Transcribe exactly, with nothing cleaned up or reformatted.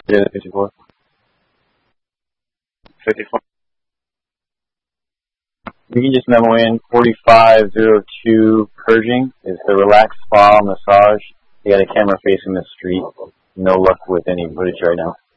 fifty-four. fifty-four. You can just memo in forty-five oh two purging is the relaxed spa massage. You got a camera facing the street. No luck with any footage right now.